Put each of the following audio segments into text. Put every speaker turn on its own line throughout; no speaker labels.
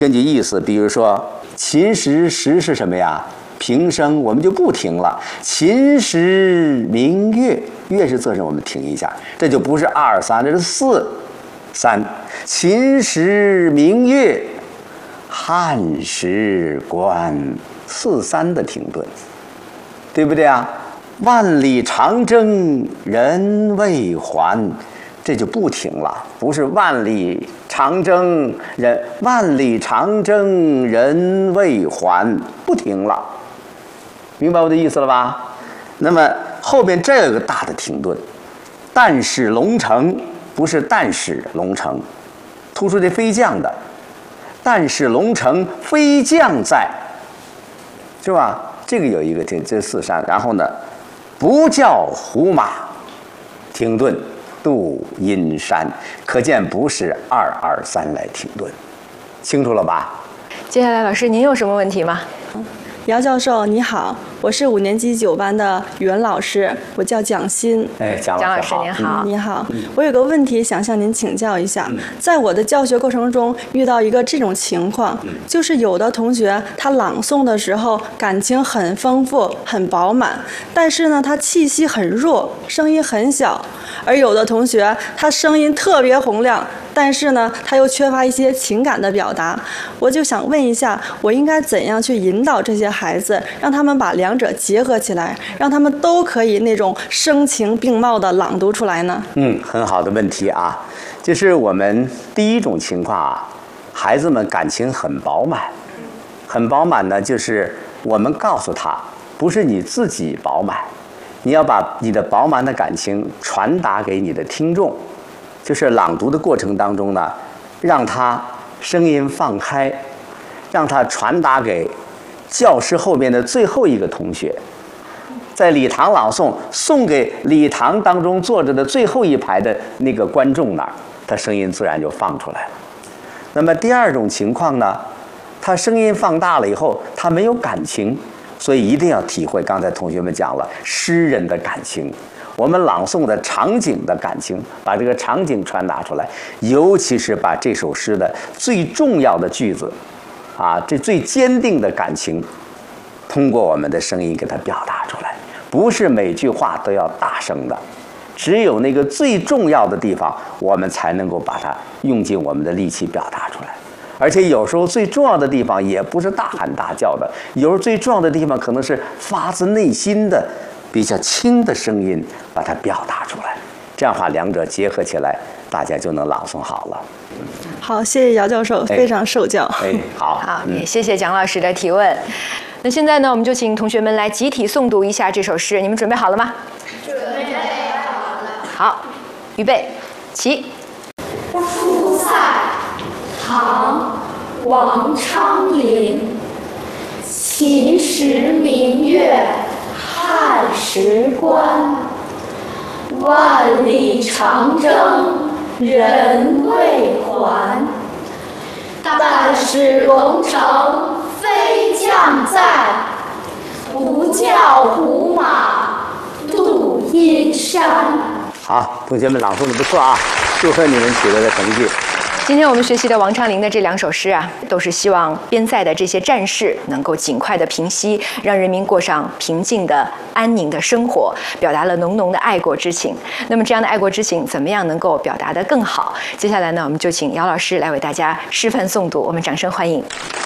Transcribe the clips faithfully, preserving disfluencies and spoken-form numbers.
根据意思，比如说秦时时是什么呀？平声，我们就不停了。秦时明月，月是仄声，我们停一下，这就不是二三，这是四三。秦时明月，汉时关，四三的停顿，对不对啊？万里长征人未还，这就不停了，不是万里长征人，万里长征人未还，不停了，明白我的意思了吧？那么后边这有个大的停顿，但使龙城，不是但使龙城，突出这飞将的，但使龙城飞将在，是吧？这个有一个这这四山，然后呢，不教胡马，停顿。渡阴山，可见不是二二三来停顿，清楚了吧？
接下来，老师您有什么问题吗？
姚教授你好，我是五年级九班的语文老师，我叫蒋欣。
哎，蒋老师
您好。
嗯、你好，我有个问题想向您请教一下。嗯、在我的教学过程中遇到一个这种情况，嗯、就是有的同学他朗诵的时候感情很丰富、很饱满，但是呢他气息很弱，声音很小；而有的同学他声音特别洪亮，但是呢他又缺乏一些情感的表达。我就想问一下，我应该怎样去引导这些孩子，让他们把两者结合起来，让他们都可以那种声情并茂的朗读出来呢？
嗯，很好的问题啊。就是我们第一种情况啊，孩子们感情很饱满，很饱满呢，就是我们告诉他，不是你自己饱满，你要把你的饱满的感情传达给你的听众。就是朗读的过程当中呢，让他声音放开，让他传达给教室后面的最后一个同学，在礼堂朗诵，送给礼堂当中坐着的最后一排的那个观众那儿，他声音自然就放出来了。那么第二种情况呢，他声音放大了以后，他没有感情，所以一定要体会刚才同学们讲了诗人的感情，我们朗诵的场景的感情，把这个场景传达出来，尤其是把这首诗的最重要的句子啊，这最坚定的感情，通过我们的声音给它表达出来。不是每句话都要大声的，只有那个最重要的地方，我们才能够把它用尽我们的力气表达出来。而且有时候最重要的地方也不是大喊大叫的，有时候最重要的地方可能是发自内心的比较轻的声音把它表达出来。这样的话，两者结合起来，大家就能朗诵好了。
好，谢谢姚教授，非常受教。
哎，好，
好，也谢谢蒋老师的提问。那现在呢，我们就请同学们来集体诵读一下这首诗，你们准备好了吗？
准备好了。
好，预备，起。
出塞，唐，王昌龄。秦时明月汉时关，万里长征人未还。但使龙城飞将在，不教胡马度阴山。
好，同学们朗诵的不错啊，祝贺你们取得的成绩。
今天我们学习的王昌龄的这两首诗啊，都是希望边塞的这些战事能够尽快的平息，让人民过上平静的、安宁的生活，表达了浓浓的爱国之情。那么这样的爱国之情，怎么样能够表达得更好？接下来呢，我们就请姚老师来为大家示范诵读，我们掌声欢迎。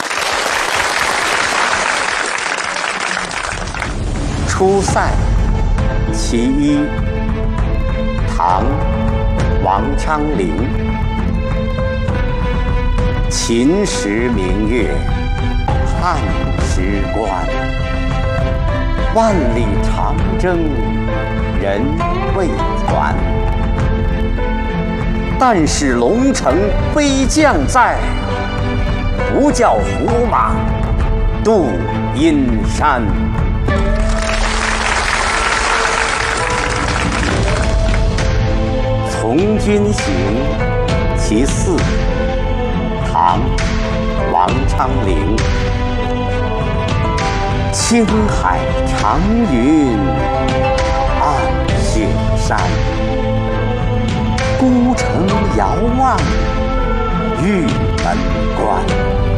出塞，其一，唐，王昌龄。秦时明月汉时关，万里长征人未还。但使龙城飞将在，不教胡马度阴山。从军行，其四，唐，王昌龄。青海长云暗雪山，孤城遥望玉门关。